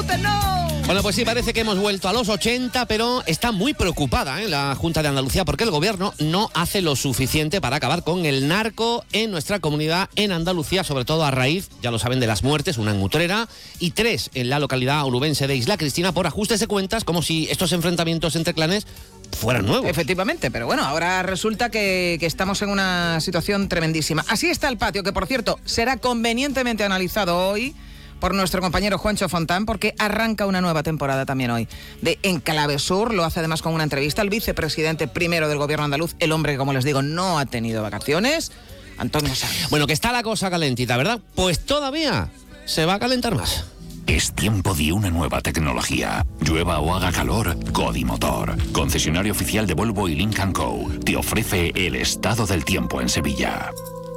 no! Bueno, pues sí, parece que hemos vuelto a los 80, pero está muy preocupada la Junta de Andalucía porque el gobierno no hace lo suficiente para acabar con el narco en nuestra comunidad en Andalucía, sobre todo a raíz, ya lo saben, de las muertes, una en Utrera y 3 en la localidad onubense de Isla Cristina por ajustes de cuentas, como si estos enfrentamientos entre clanes fueran nuevos. Efectivamente, pero bueno, ahora resulta que estamos en una situación tremendísima. Así está el patio, que por cierto será convenientemente analizado hoy por nuestro compañero Juancho Fontán, porque arranca una nueva temporada también hoy de En Clave Sur. Lo hace además con una entrevista al vicepresidente primero del gobierno andaluz, el hombre que, como les digo, no ha tenido vacaciones, Antonio Sanz. Bueno, que está la cosa calentita, ¿verdad? Pues todavía se va a calentar más. Es tiempo de una nueva tecnología. Llueva o haga calor, Codimotor, concesionario oficial de Volvo y Lynk & Co, te ofrece el estado del tiempo en Sevilla.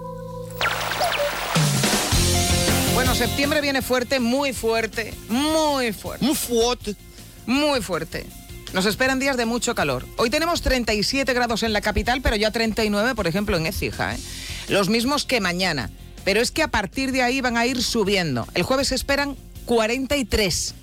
Bueno, septiembre viene fuerte, muy fuerte, muy fuerte. Muy fuerte. Muy fuerte. Nos esperan días de mucho calor. Hoy tenemos 37 grados en la capital, pero ya 39, por ejemplo, en Écija, ¿eh? Los mismos que mañana. Pero es que a partir de ahí van a ir subiendo. El jueves se esperan 43.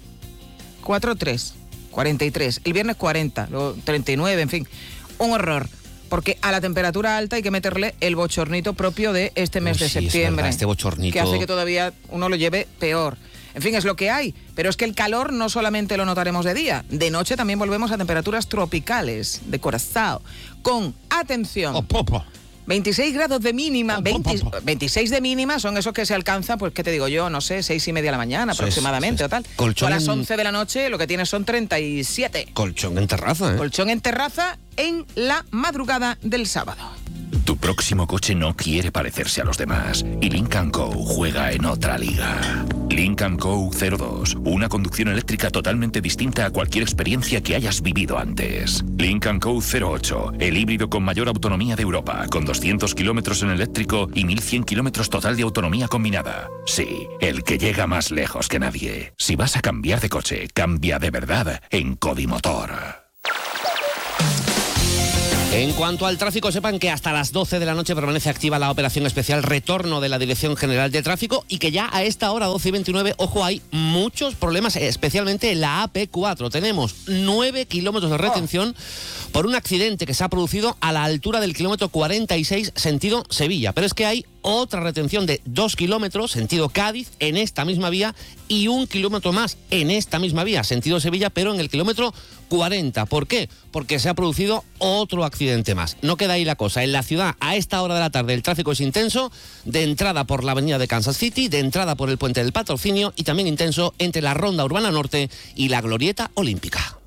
43. El viernes 40, luego 39, en fin. Un horror. Porque a la temperatura alta hay que meterle el bochornito propio de este mes de septiembre. Es verdad, este bochornito que hace que todavía uno lo lleve peor. En fin, es lo que hay. Pero es que el calor no solamente lo notaremos de día. De noche también volvemos a temperaturas tropicales, de Curazao. Con, atención, 26 grados de mínima. 26 de mínima son esos que se alcanzan, pues, ¿qué te digo yo? No sé, 6:30 de la mañana aproximadamente o tal. Colchón a las 11 de la noche lo que tienes son 37. Colchón en terraza, ¿eh? Colchón en terraza en la madrugada del sábado. Tu próximo coche no quiere parecerse a los demás y Lynk & Co juega en otra liga. Lynk & Co 02, una conducción eléctrica totalmente distinta a cualquier experiencia que hayas vivido antes. Lynk & Co 08, el híbrido con mayor autonomía de Europa, con 200 kilómetros en eléctrico y 1100 kilómetros total de autonomía combinada. Sí, el que llega más lejos que nadie. Si vas a cambiar de coche, cambia de verdad en Codimotor. En cuanto al tráfico, sepan que hasta las 12 de la noche permanece activa la operación especial Retorno de la Dirección General de Tráfico y que ya a esta hora, 12:29, ojo, hay muchos problemas, especialmente en la AP4. Tenemos 9 kilómetros de retención por un accidente que se ha producido a la altura del kilómetro 46, sentido Sevilla. Pero es que hay otra retención de 2 kilómetros, sentido Cádiz, en esta misma vía, y 1 kilómetro más en esta misma vía, sentido Sevilla, pero en el kilómetro 40. ¿Por qué? Porque se ha producido otro accidente más. No queda ahí la cosa. En la ciudad, a esta hora de la tarde, el tráfico es intenso, de entrada por la avenida de Kansas City, de entrada por el Puente del Patrocinio y también intenso entre la Ronda Urbana Norte y la Glorieta Olímpica.